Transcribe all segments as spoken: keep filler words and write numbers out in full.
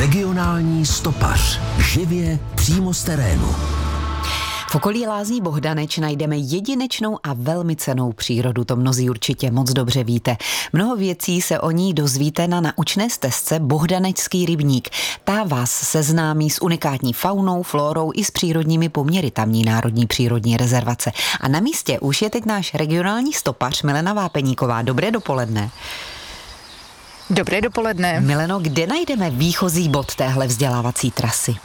Regionální stopař. Živě přímo z terénu. V okolí lázní Bohdaneč najdeme jedinečnou a velmi cennou přírodu, to mnozí určitě moc dobře víte. Mnoho věcí se o ní dozvíte na naučné stezce Bohdanečský rybník. Ta vás seznámí s unikátní faunou, flórou i s přírodními poměry tamní národní přírodní rezervace. A na místě už je teď náš regionální stopař Milena Vápeníková. Dobré dopoledne. Dobré dopoledne. Mileno, kde najdeme výchozí bod téhle vzdělávací trasy?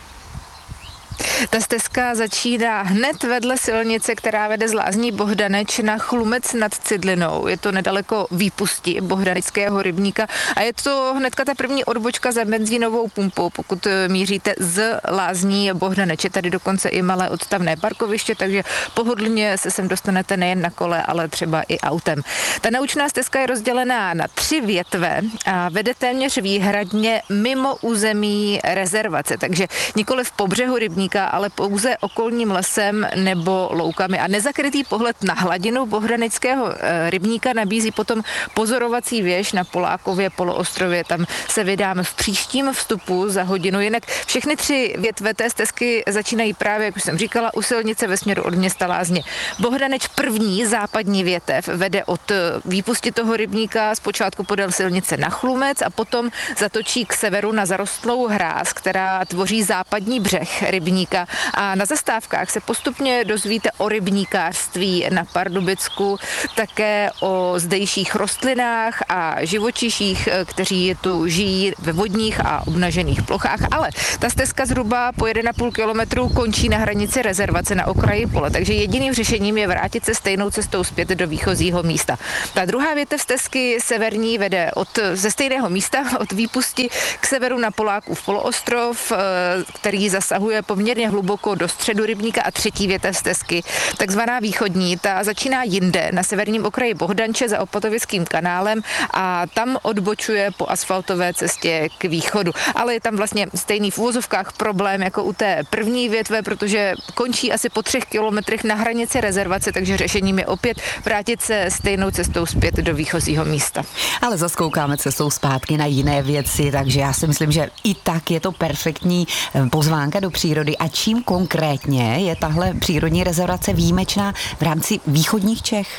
Ta stezka začíná hned vedle silnice, která vede z lázní Bohdaneč na Chlumec nad Cidlinou. Je to nedaleko výpusti Bohdaneckého rybníka a je to hnedka ta první odbočka za benzínovou pumpou, pokud míříte z lázní Bohdaneč. Je tady dokonce i malé odstavné parkoviště, takže pohodlně se sem dostanete nejen na kole, ale třeba i autem. Ta naučná stezka je rozdělená na tři větve a vede téměř výhradně mimo území rezervace, takže nikoli v pobřehu rybníka, ale pouze okolním lesem nebo loukami. A nezakrytý pohled na hladinu Bohdaneckého rybníka nabízí potom pozorovací věž na Polákově poloostrově. Tam se vydáme v příštím vstupu za hodinu. Jinak všechny tři větve té stezky začínají právě, jak už jsem říkala, u silnice ve směru od města Lázně. Bohdaneč první západní větev vede od výpusti toho rybníka zpočátku podél silnice na Chlumec a potom zatočí k severu na zarostlou hráz, která tvoří západní břeh rybníka. A na zastávkách se postupně dozvíte o rybníkářství na Pardubicku, také o zdejších rostlinách a živočiších, kteří tu žijí ve vodních a obnažených plochách, ale ta stezka zhruba po jeden a půl kilometru končí na hranici rezervace na okraji pole, takže jediným řešením je vrátit se stejnou cestou zpět do výchozího místa. Ta druhá větev stezky severní vede od, ze stejného místa, od výpusti k severu na Polákův poloostrov, který zasahuje poměrně hluboko do středu rybníka, a třetí větev stezky, takzvaná východní, ta začíná jinde, na severním okraji Bohdanče za Opatovickým kanálem a tam odbočuje po asfaltové cestě k východu. Ale je tam vlastně stejný v uvozovkách problém jako u té první větve, protože končí asi po třech kilometrech na hranici rezervace, takže řešením je opět vrátit se stejnou cestou zpět do výchozího místa. Ale zaskoukáme cestou zpátky na jiné věci, takže já si myslím, že i tak je to perfektní pozvánka do přírody. A čím konkrétně je tahle přírodní rezervace výjimečná v rámci východních Čech?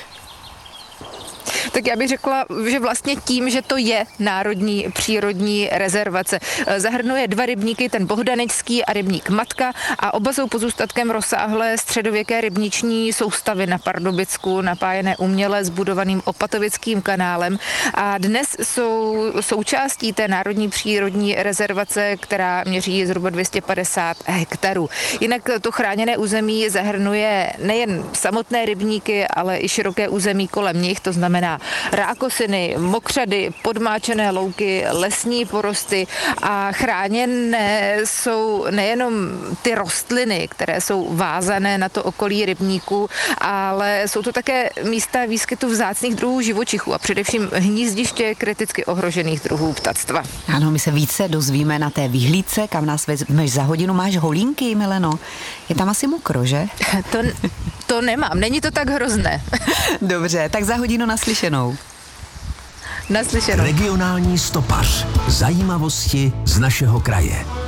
Tak já bych řekla, že vlastně tím, že to je národní přírodní rezervace. Zahrnuje dva rybníky, ten Bohdanečský a rybník Matka, a oba jsou pozůstatkem rozsáhlé středověké rybniční soustavy na Pardubicku, napájené uměle zbudovaným Opatovickým kanálem, a dnes jsou součástí té národní přírodní rezervace, která měří zhruba dvě stě padesát hektarů. Jinak to chráněné území zahrnuje nejen samotné rybníky, ale i široké území kolem nich, to znamená rákosiny, mokřady, podmáčené louky, lesní porosty, a chráněné jsou nejenom ty rostliny, které jsou vázané na to okolí rybníku, ale jsou to také místa výskytu vzácných druhů živočichů a především hnízdiště kriticky ohrožených druhů ptactva. Ano, my se více dozvíme na té výhlídce, kam nás vezmeš za hodinu. Máš holínky, Mileno? Je tam asi mokro, že? To, to nemám, není to tak hrozné. Dobře, tak za hodinu naslyšenou. Naslyšenou. Regionální stopař. Zajímavosti z našeho kraje.